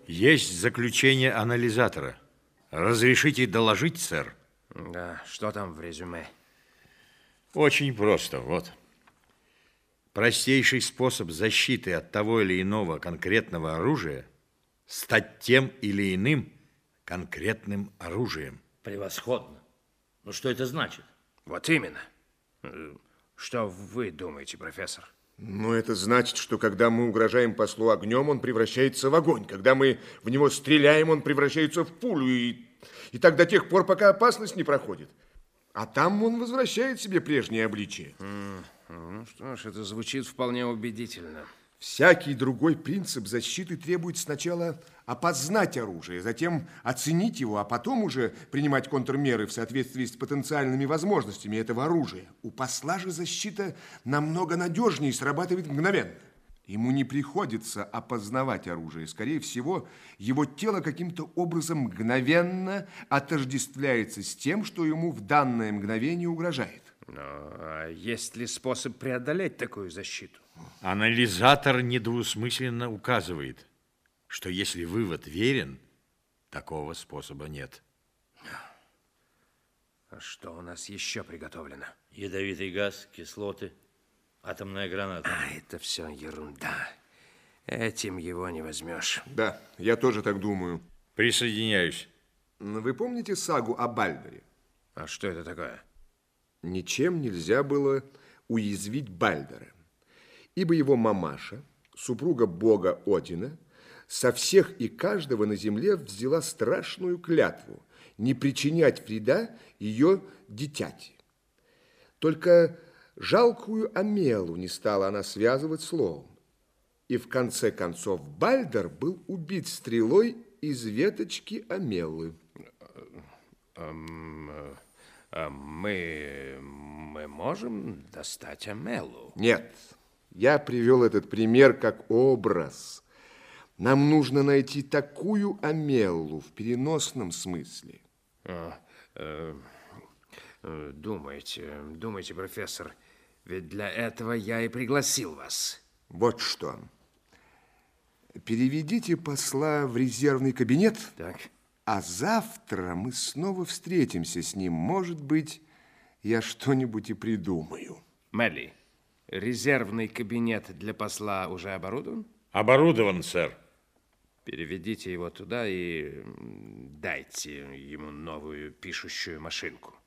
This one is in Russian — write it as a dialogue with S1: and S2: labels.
S1: Есть заключение анализатора. Разрешите доложить, сэр?
S2: Да, что там в резюме?
S1: Очень просто, вот. Простейший способ защиты от того или иного конкретного оружия – стать тем или иным конкретным оружием.
S3: Превосходно. Но что это значит?
S2: Вот именно. Что вы думаете, профессор?
S4: Ну, это значит, что когда мы угрожаем послу огнем, он превращается в огонь. Когда мы в него стреляем, он превращается в пулю. И так до тех пор, пока опасность не проходит. А там он возвращает себе прежнее обличие.
S2: Ну что ж, это звучит вполне убедительно.
S4: Всякий другой принцип защиты требует сначала опознать оружие, затем оценить его, а потом уже принимать контрмеры в соответствии с потенциальными возможностями этого оружия. У посла же защита намного надежнее и срабатывает мгновенно. Ему не приходится опознавать оружие. Скорее всего, его тело каким-то образом мгновенно отождествляется с тем, что ему в данное мгновение угрожает.
S2: Но а есть ли способ преодолеть такую защиту?
S1: Анализатор недвусмысленно указывает, что если вывод верен, такого способа нет.
S2: А что у нас еще приготовлено?
S3: Ядовитый газ, кислоты, атомная граната.
S2: А, это все ерунда. Этим его не возьмешь.
S4: Да, я тоже так думаю.
S1: Присоединяюсь.
S4: Вы помните сагу о Бальдере?
S2: А что это такое?
S4: Ничем нельзя было уязвить Бальдера, ибо его мамаша, супруга бога Одина, со всех и каждого на земле взяла страшную клятву не причинять вреда ее дитяти. Только жалкую Амелу не стала она связывать словом. И в конце концов Бальдер был убит стрелой из веточки Амелы.
S2: Мы можем достать Амелу?
S4: Нет, я привел этот пример как образ. Нам нужно найти такую Амелу в переносном смысле.
S2: Думайте, профессор, ведь для этого я и пригласил вас.
S4: Вот что. Переведите посла в резервный кабинет.
S2: Так.
S4: А завтра мы снова встретимся с ним. Может быть, я что-нибудь и придумаю.
S2: Мелли, резервный кабинет для посла уже оборудован?
S1: Оборудован, сэр.
S2: Переведите его туда и дайте ему новую пишущую машинку.